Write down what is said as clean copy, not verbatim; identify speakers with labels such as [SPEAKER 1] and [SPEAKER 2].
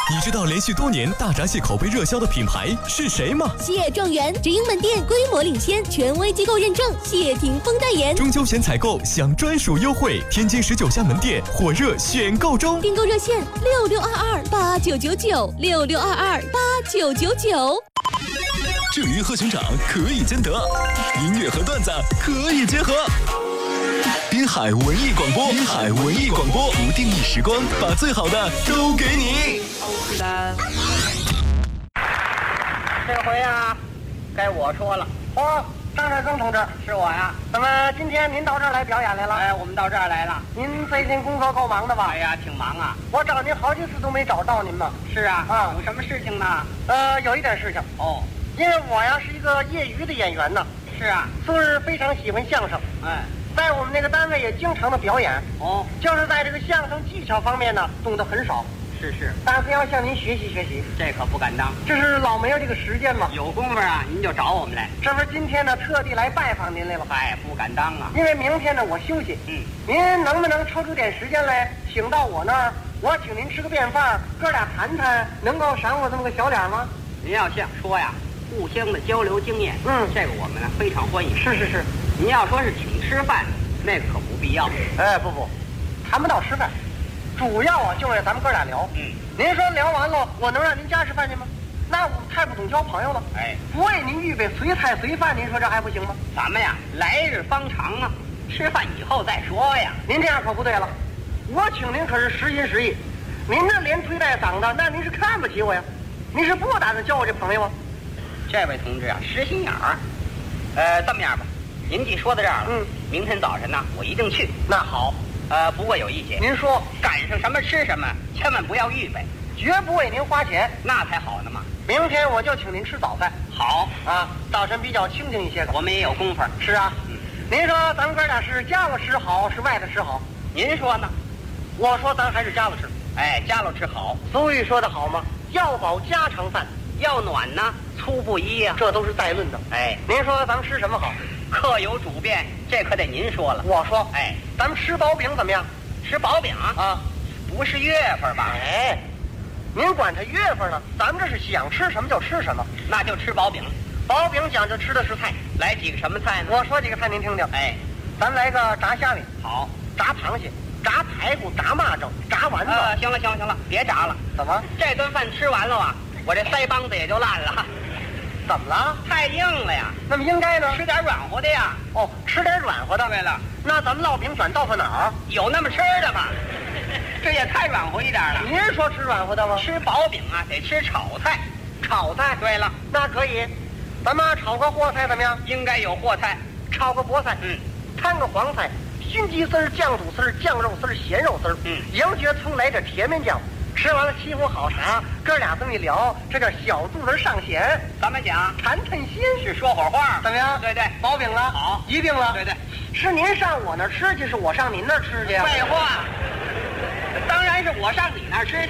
[SPEAKER 1] 你知道连续多年大闸蟹口碑热销的品牌是谁吗？
[SPEAKER 2] 蟹状元直营门店规模领先，权威机构认证，谢霆锋代言。
[SPEAKER 1] 中秋前采购享专属优惠，天津19家门店火热选购中，
[SPEAKER 2] 订购热线66228999，66228999。
[SPEAKER 1] 至于和熊掌可以兼得，音乐和段子可以结合。滨海文艺广播，滨海文艺广播，不定义时光，把最好的都给你。
[SPEAKER 3] 这回啊，该我说了。张善增同志，是我呀。怎么今天您到这儿来表演来了？哎，我们到这儿来了。您最近工作够忙的吧？哎呀，挺忙啊。我找您好几次都没找到您嘛。是啊，有什么事情呢？有一点事情。哦，因为我呀是一个业余的演员呢。是啊，素日非常喜欢相声。哎，在我们那个单位也经常的表演。哦，就是在这个相声技巧方面呢，懂得很少。是，打算要向您学习学习。这可不敢当，这是老没有这个时间嘛。有功夫啊，您就找我们来。这不是今天呢，特地来拜访您来了。哎，不敢当啊，因为明天呢我休息。您能不能抽出点时间来，请到我那儿，我请您吃个便饭，哥俩谈谈，能够赏我这么个小脸吗？您要想说呀，互相的交流经验，这个我们呢非常欢迎。是。您要说是请吃饭，那个可不必要。哎，不，谈不到吃饭。主要啊，就是咱们哥俩聊。您说聊完了，我能让您家吃饭去吗？那我太不懂交朋友了。哎，不为您预备随菜随饭，您说这还不行吗？咱们呀，来日方长啊，吃饭以后再说呀。您这样可不对了，我请您可是实心实意。您这连推带搡的，那您是看不起我呀？您是不打算交我这朋友啊？这位同志啊，实心眼儿。这么样吧，您既说到这儿了，明天早晨呢，我一定去。那好。不过有一节，您说赶上什么吃什么，千万不要预备，绝不为您花钱，那才好呢嘛。明天我就请您吃早饭。好啊，早晨比较清静一些的，我们也有功夫。是啊，您说咱们哥俩是家了吃好，是外头吃好？您说呢？我说咱还是家了吃。哎，家了吃好。俗语说得好嘛，要饱家常饭，要暖呢粗不一呀，这都是带论的。哎，您说咱们吃什么好？客有主便，这可得您说了。我说，哎，咱们吃薄饼怎么样？吃薄饼啊？不是月份吧？哎，您管它月份呢？咱们这是想吃什么就吃什么，那就吃薄饼。薄饼讲究吃的是菜，来几个什么菜呢？我说几个菜您听听。哎，咱们来个炸虾米，好，炸螃蟹，炸排骨，炸蚂蚱，炸丸子。行了，别炸了。怎么？这顿饭吃完了啊，我这腮帮子也就烂了。怎么了？太硬了呀！那么应该呢？吃点软和的呀。哦，吃点软和的。对了，那咱们烙饼转豆腐脑儿有那么吃的吗？这也太软和一点了。您说吃软和的吗？吃薄饼啊，得吃炒菜。炒菜？对了，那可以。咱们炒个菠菜怎么样？应该有菠菜。炒个菠菜，摊个黄菜，熏鸡丝儿、酱肚丝儿、酱肉丝儿、咸肉丝儿，羊角葱来点甜面酱。吃完了沏壶好茶，哥俩这么一聊，这叫小肚子上弦。咱们讲谈谈心事，说会儿话，怎么样？对，薄饼了，好，一定了。对，是您上我那儿吃去，是我上您那儿吃去？废话，当然是我上你那儿吃。